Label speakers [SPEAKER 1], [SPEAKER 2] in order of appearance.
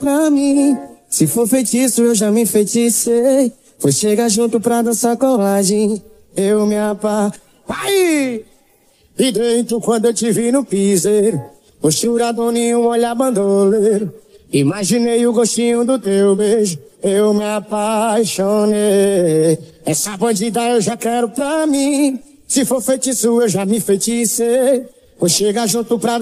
[SPEAKER 1] pra mim. Se for feitiço, eu já me enfeiticei. Foi chegar junto pra dançar colagem. Eu me Vai! E dentro quando eu te vi no piseiro, posturador nenhum, olhar bandoleiro. Imaginei o gostinho do teu beijo, eu me apaixonei. Essa bandida eu já quero pra mim. Se for feitiço, eu já me enfeiticei. Vou chegar junto pra